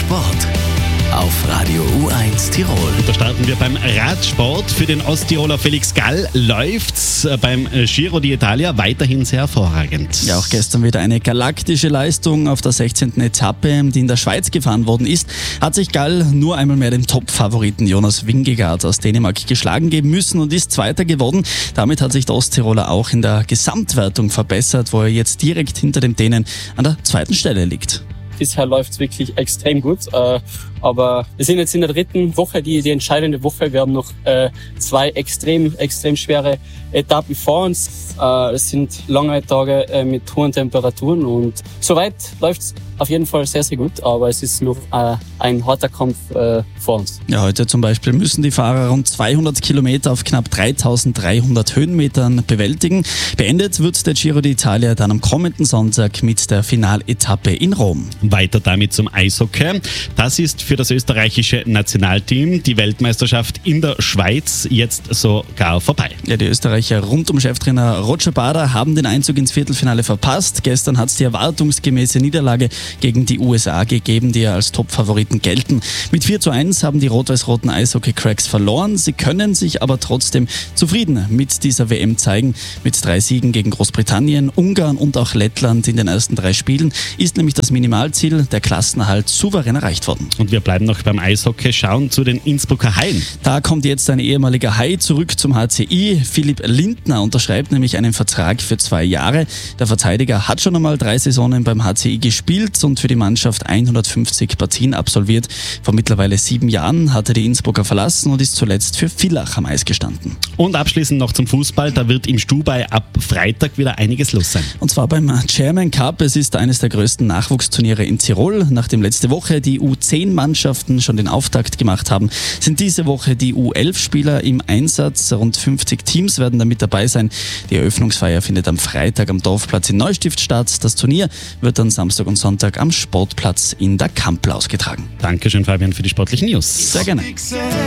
Sport auf Radio U1 Tirol. Da starten wir beim Radsport. Für den Osttiroler Felix Gall läuft's beim Giro d'Italia weiterhin sehr hervorragend. Ja, auch gestern wieder eine galaktische Leistung auf der 16. Etappe, die in der Schweiz gefahren worden ist, hat sich Gall nur einmal mehr dem Top-Favoriten Jonas Vingegaard aus Dänemark geschlagen geben müssen und ist Zweiter geworden. Damit hat sich der Osttiroler auch in der Gesamtwertung verbessert, wo er jetzt direkt hinter dem Dänen an der zweiten Stelle liegt. Bisher läuft es wirklich extrem gut, aber wir sind jetzt in der dritten Woche, die entscheidende Woche. Wir haben noch zwei extrem schwere Etappen vor uns. Es sind lange Tage mit hohen Temperaturen und soweit läuft es auf jeden Fall sehr, sehr gut, aber es ist noch ein harter Kampf vor uns. Ja, heute zum Beispiel müssen die Fahrer rund 200 Kilometer auf knapp 3300 Höhenmetern bewältigen. Beendet wird der Giro d'Italia dann am kommenden Sonntag mit der Finaletappe in Rom. Weiter damit zum Eishockey. Das ist für das österreichische Nationalteam die Weltmeisterschaft in der Schweiz jetzt sogar vorbei. Ja, die Österreicher rund um Cheftrainer Roger Bader haben den Einzug ins Viertelfinale verpasst. Gestern hat es die erwartungsgemäße Niederlage gegen die USA gegeben, die ja als Top-Favoriten gelten. Mit 4:1 haben die rot-weiß-roten Eishockey-Cracks verloren. Sie können sich aber trotzdem zufrieden mit dieser WM zeigen. Mit 3 Siegen gegen Großbritannien, Ungarn und auch Lettland in den ersten 3 Spielen ist nämlich das Minimalziel, der Klassenerhalt, souverän erreicht worden. Und wir bleiben noch beim Eishockey, schauen zu den Innsbrucker Haien. Da kommt jetzt ein ehemaliger Hai zurück zum HCI. Philipp Lindner unterschreibt nämlich einen Vertrag für 2 Jahre. Der Verteidiger hat schon einmal 3 Saisonen beim HCI gespielt und für die Mannschaft 150 Partien absolviert. Vor mittlerweile 7 Jahren hat er die Innsbrucker verlassen und ist zuletzt für Villach am Eis gestanden. Und abschließend noch zum Fußball. Da wird im Stubai ab Freitag wieder einiges los sein. Und zwar beim Chairman Cup. Es ist eines der größten Nachwuchsturniere in Tirol. Nachdem letzte Woche die U10-Mannschaften schon den Auftakt gemacht haben, sind diese Woche die U11-Spieler im Einsatz. Rund 50 Teams werden da mit dabei sein. Die Eröffnungsfeier findet am Freitag am Dorfplatz in Neustift statt. Das Turnier wird dann Samstag und Sonntag am Sportplatz in der Kampl ausgetragen. Dankeschön, Fabian, für die sportlichen News. Sehr gerne.